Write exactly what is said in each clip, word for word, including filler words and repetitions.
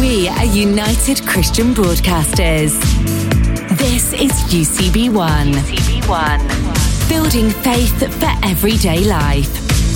We are United Christian Broadcasters. This is U C B one. U C B one. Building faith for everyday life.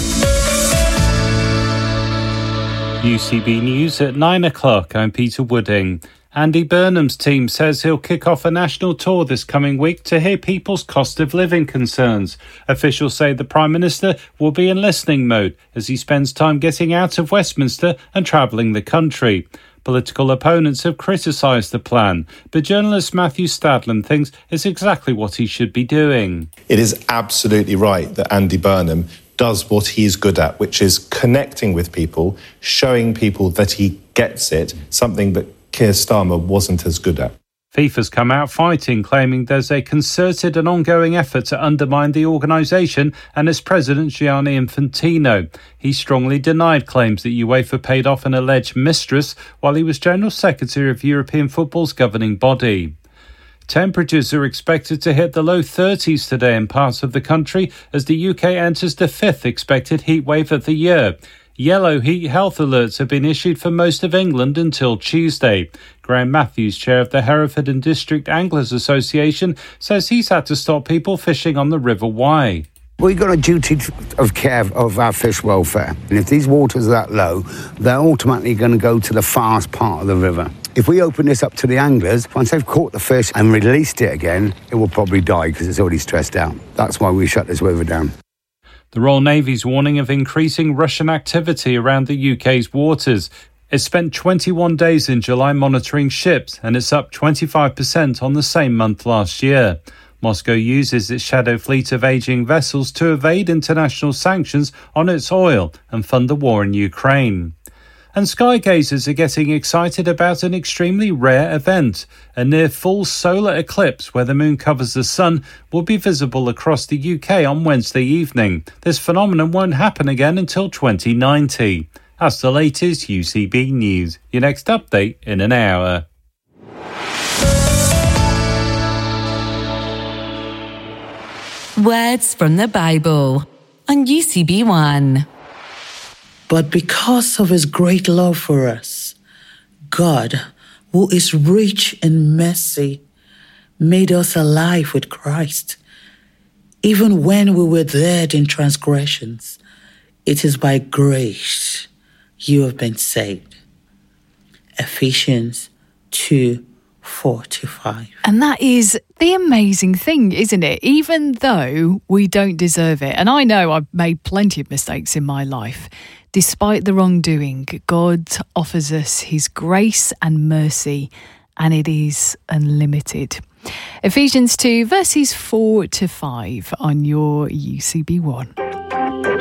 U C B News at nine o'clock. I'm Peter Wooding. Andy Burnham's team says he'll kick off a national tour this coming week to hear people's cost of living concerns. Officials say the Prime Minister will be in listening mode as he spends time getting out of Westminster and travelling the country. Political opponents have criticised the plan, but journalist Matthew Stadland thinks it's exactly what he should be doing. It is absolutely right that Andy Burnham does what he's good at, which is connecting with people, showing people that he gets it, something that Keir Starmer wasn't as good at. FIFA's come out fighting, claiming there's a concerted and ongoing effort to undermine the organisation and its president Gianni Infantino. He strongly denied claims that UEFA paid off an alleged mistress while he was General Secretary of European football's governing body. Temperatures are expected to hit the low thirties today in parts of the country as the U K enters the fifth expected heat wave of the year. Yellow heat health alerts have been issued for most of England until Tuesday. Graham Matthews, chair of the Hereford and District Anglers Association, says he's had to stop people fishing on the River Wye. We've got a duty of care of our fish welfare. And if these waters are that low, they're automatically going to go to the farthest part of the river. If we open this up to the anglers, once they've caught the fish and released it again, it will probably die because it's already stressed out. That's why we shut this river down. The Royal Navy's warning of increasing Russian activity around the U K's waters. It spent twenty-one days in July monitoring ships, and it's up twenty-five percent on the same month last year. Moscow uses its shadow fleet of ageing vessels to evade international sanctions on its oil and fund the war in Ukraine. And skygazers are getting excited about an extremely rare event. A near-full solar eclipse where the moon covers the sun will be visible across the U K on Wednesday evening. This phenomenon won't happen again until twenty ninety. That's the latest U C B News. Your next update in an hour. Words from the Bible on U C B one. But because of his great love for us, God, who is rich in mercy, made us alive with Christ. Even when we were dead in transgressions, it is by grace you have been saved. Ephesians two, four to five. And that is the amazing thing, isn't it? Even though we don't deserve it. And I know I've made plenty of mistakes in my life. Despite the wrongdoing, God offers us his grace and mercy, and it is unlimited. Ephesians two, verses four to five on your U C B one.